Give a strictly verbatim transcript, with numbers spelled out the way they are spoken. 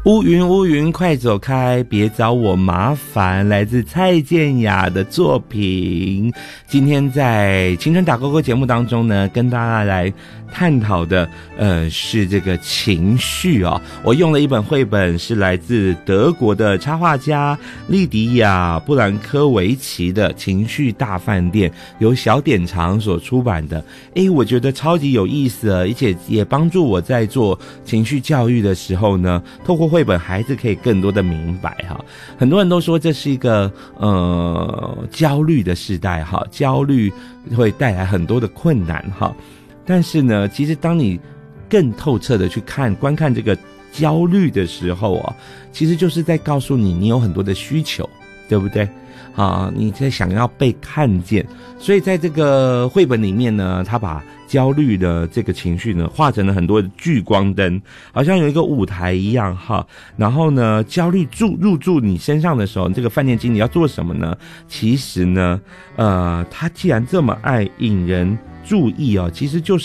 乌云乌云快走开，别找我麻烦，来自蔡健雅的作品。今天在青春打勾勾节目当中呢，跟大家来探讨的呃是这个情绪哦。我用了一本绘本，是来自德国的插画家莉迪亚布兰科维奇的《情绪大饭店》，由小典藏所出版的。诶，我觉得超级有意思啊，而且也帮助我在做情绪教育的时候呢，透过绘本孩子可以更多的明白哈。很多人都说这是一个呃焦虑的时代哈，焦虑会带来很多的困难哈。但是呢，其实当你更透彻的去看观看这个焦虑的时候啊，其实就是在告诉你你有很多的需求，对不对？啊，你在想要被看见，所以在这个绘本里面呢，他把焦虑的这个情绪呢画成了很多的聚光灯，好像有一个舞台一样哈。然后呢，焦虑住入住你身上的时候，这个饭店经理要做什么呢？其实呢，呃，他既然这么爱引人注意哦，其实就是